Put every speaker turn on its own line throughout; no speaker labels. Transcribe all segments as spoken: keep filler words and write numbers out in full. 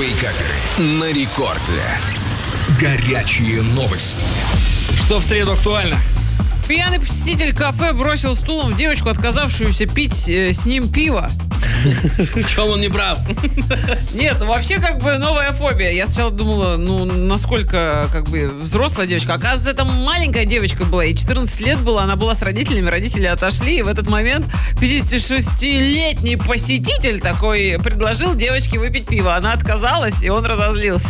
Вейкаперы на рекорде. Горячие новости.
Что в среду актуально?
Пьяный посетитель кафе бросил стулом в девочку, отказавшуюся пить э, с ним пиво.
В чем он не прав?
Нет, ну вообще как бы новая фобия. Я сначала думала, ну насколько как бы взрослая девочка. Оказывается, это маленькая девочка была, ей четырнадцать лет было, она была с родителями, родители отошли, и в этот момент пятидесятишестилетний посетитель такой предложил девочке выпить пиво. Она отказалась, и он разозлился.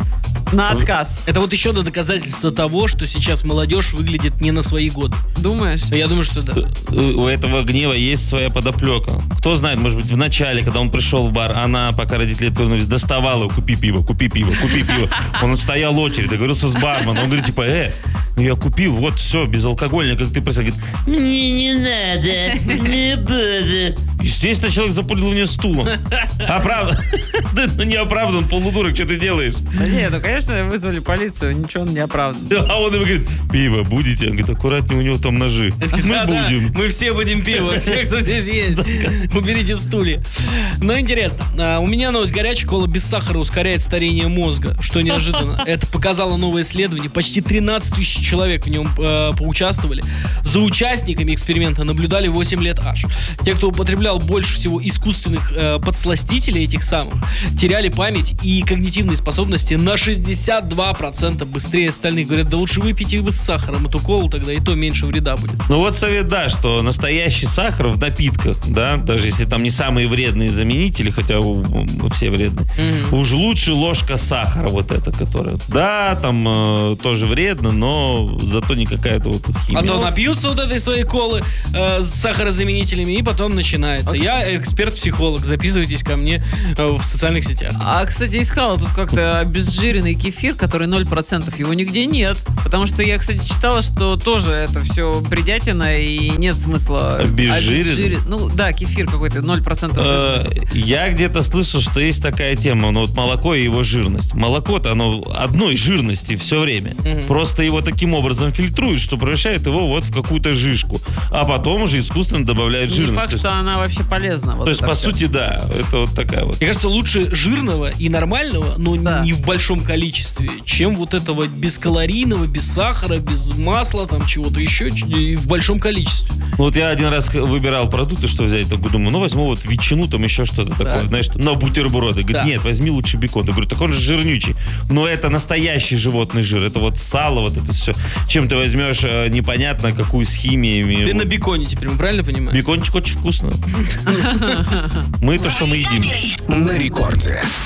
На отказ.
Это вот еще одно доказательство того, что сейчас молодежь выглядит не на свои годы.
Думаешь?
Я думаю, что да.
У этого гнева есть своя подоплека. Кто знает, может быть, в начале, когда он пришел в бар, она, пока родители отвернулись, доставала: купи пиво, купи пиво, купи пиво. Он стоял очередь, договорился с барменом. Он говорит, типа, э, ну я купил, вот все, безалкогольное, как ты просил. Говорит, мне не надо, не буду. Естественно, человек запулил мне стулом. Оправдан. Да, ну не оправдан, полудурок, что ты делаешь?
Да нет, ну конечно, вызвали полицию, ничего он не оправдан.
А он ему говорит, пиво будете? Он говорит, аккуратнее, у него там ножи. Мы будем.
Мы все будем пиво, все, кто здесь есть. Уберите стулья. Ну, интересно. У меня новость горячая. Кола без сахара ускоряет старение мозга. Что неожиданно. Это показало новое исследование. Почти тринадцать тысяч человек в нем э, поучаствовали. За участниками эксперимента наблюдали восемь лет аж. Те, кто употреблял больше всего искусственных э, подсластителей этих самых, теряли память и когнитивные способности на шестьдесят два процента быстрее остальных. Говорят, да лучше выпейте их бы с сахаром. Эту колу тогда и то меньше вреда будет.
Ну вот совет, да, что настоящий сахар в напитках, да, даже если там не самые вредные заменители, хотя у, у, все вредные, mm-hmm. уж лучше ложка сахара вот эта, которая, да, там э, тоже вредно, но зато не какая-то вот химия.
А то напьются вот этой своей колы э, с сахарозаменителями, и потом начинается. Я эксперт-психолог, записывайтесь ко мне э, в социальных сетях.
А, кстати, искала тут как-то обезжиренный кефир, который ноль процентов, его нигде нет. Потому что я, кстати, читала, что тоже это все бредятина и нет смысла
обезжиренный.
Ну да, кефир какой-то, ноль процентов жирности.
Я где-то слышал, что есть такая тема, ну вот молоко и его жирность. Молоко-то оно одной жирности все время. Угу. Просто его таким образом фильтруют, что превращает его вот в какую-то жижку. А потом уже искусственно добавляют
не
жирность.
Не факт, что она вообще полезна. Вот
то есть, по
все.
сути, да, это вот такая вот.
Мне кажется, лучше жирного и нормального, но
да.
не в большом количестве, чем вот этого бескалорийного, без сахара, без масла, там чего-то еще, и в большом количестве.
Вот я один раз выбирал продукты, что взять, так думаю, ну возьму вот ветчину, там еще что-то да. такое, знаешь, на бутерброды. Говорит, да. нет, возьми лучше бекон. Я говорю, так он же жирнючий. Но это настоящий животный жир, это вот сало, вот это все. Чем ты возьмешь, непонятно, какую с химиями.
Ты на беконе теперь, правильно понимаешь?
Бекончик очень вкусно. Мы то, что мы едим.
На рекорде.